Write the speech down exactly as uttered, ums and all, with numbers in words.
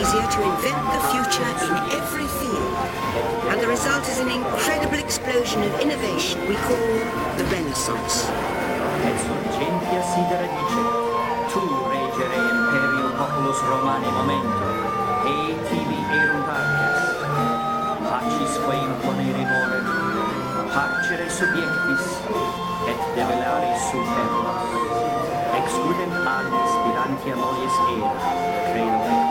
easier to invent the future in every field. And the result is an incredible explosion of innovation we call the Renaissance. Et surgentia sidera dicet, tu regere imperio populus Romani momento, e tibi erunt artes, pacisque imponere morem, parcere subiectis, et develare superbos. Excludem ad spirantia mollies era, credo